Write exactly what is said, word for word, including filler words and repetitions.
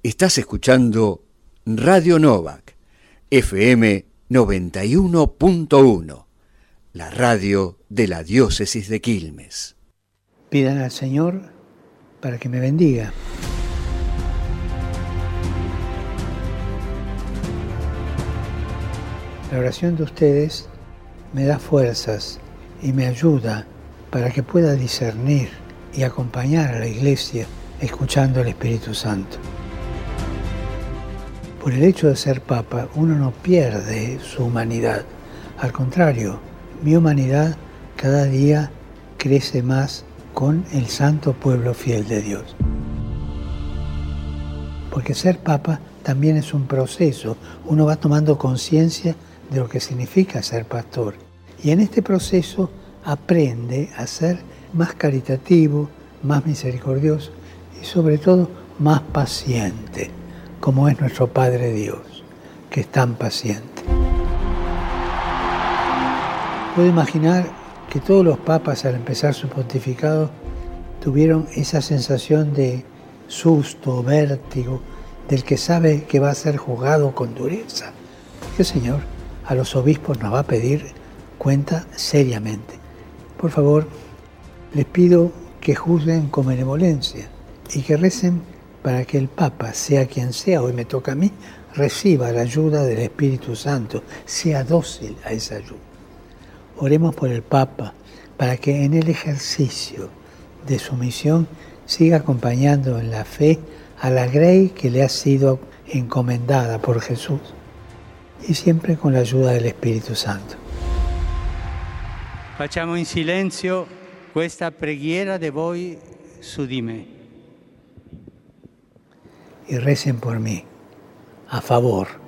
Estás escuchando Radio Novak, F M noventa y uno punto uno, la radio de la diócesis de Quilmes. Pidan al Señor para que me bendiga. La oración de ustedes me da fuerzas y me ayuda para que pueda discernir y acompañar a la Iglesia escuchando al Espíritu Santo. Por el hecho de ser Papa, uno no pierde su humanidad. Al contrario, mi humanidad cada día crece más con el santo pueblo fiel de Dios. Porque ser Papa también es un proceso. Uno va tomando conciencia de lo que significa ser pastor. Y en este proceso aprende a ser más caritativo, más misericordioso y sobre todo más paciente, como es nuestro Padre Dios, que es tan paciente. Puedo imaginar que todos los papas al empezar su pontificado tuvieron esa sensación de susto, vértigo, del que sabe que va a ser juzgado con dureza. Porque el Señor a los obispos nos va a pedir cuenta seriamente. Por favor, les pido que juzguen con benevolencia y que recen para que el Papa, sea quien sea, hoy me toca a mí, reciba la ayuda del Espíritu Santo, sea dócil a esa ayuda. Oremos por el Papa, para que en el ejercicio de su misión siga acompañando en la fe a la grey que le ha sido encomendada por Jesús, y siempre con la ayuda del Espíritu Santo. Facciamo in silenzio questa preghiera de voi su di me. Y recen por mí, a favor